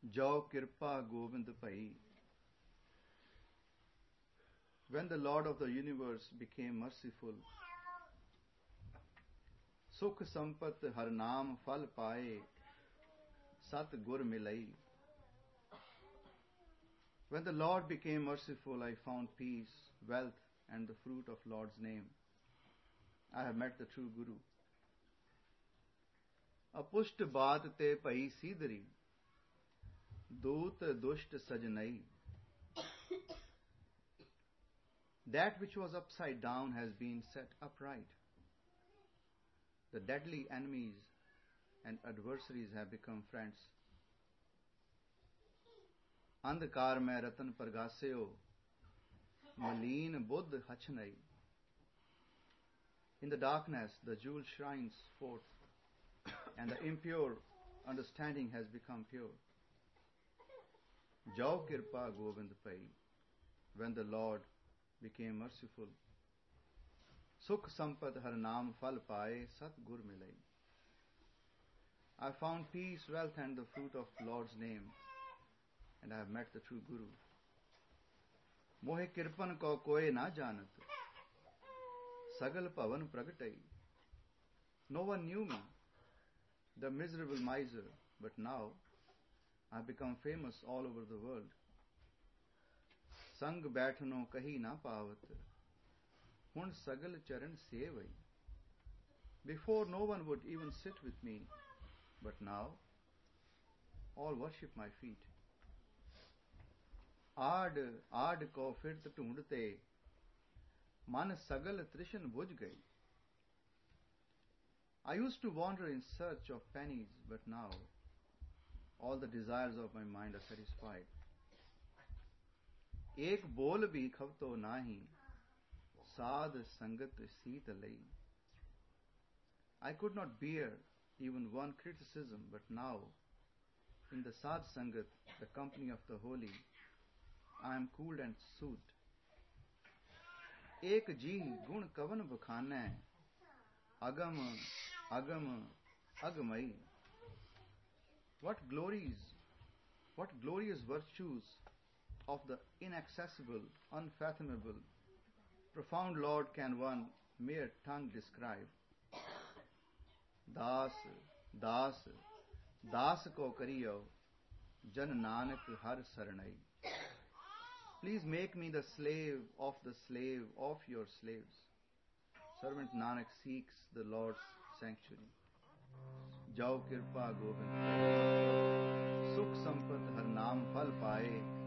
Jo Kirpa Govind Pai. When the Lord of the universe became merciful, Sukh Sampat Har Naam Phal Paye, Sat Gur Milai. When the Lord became merciful, I found peace, wealth, and the fruit of Lord's name. I have met the true Guru. Apusht baat te pai sidri, doot dusht sajnai. That which was upside down has been set upright. The deadly enemies and adversaries have become friends. अंधकार में रतन प्रगास्यो मलीन Buddha हछनई. In the darkness the jewel shines forth, and the impure understanding has become pure. Jo Kirpa Govind Pai. When the Lord became merciful, Sukh Sampat Har Naam Phal Paye, Sat Gur Milai. I found peace, wealth, and the fruit of Lord's name, and I have met the true Guru. Mohe kirpan ko koe na janat, sagal pavan pragatai. No one knew me, the miserable miser, but now I have become famous all over the world. Sang baithno kahi na pavat, hun sagal charan sevai. Before no one would even sit with me, but now all worship my feet. आड आड को फिरत ढूंढते मन सगल तृष्ण बुझ गई. I used to wander in search of pennies, but now all the desires of my mind are satisfied. एक बोल भी खवतो नाही, साध संगत सीत लई. I could not bear even one criticism, but now in the Sadh Sangat, the company of the holy, I am cooled and soothed. एक जी गुण कवन बखानै, agam agam agmai. What glorious virtues of the inaccessible, unfathomable, profound Lord can one mere tongue describe. Das, das, das ko kariyo, jan nanak har saranai. Please make me the slave of your slaves. Servant Nanak seeks the Lord's sanctuary. Jo Kirpa Govind Pai. Sukh Sampat Har Naam Phal Paye,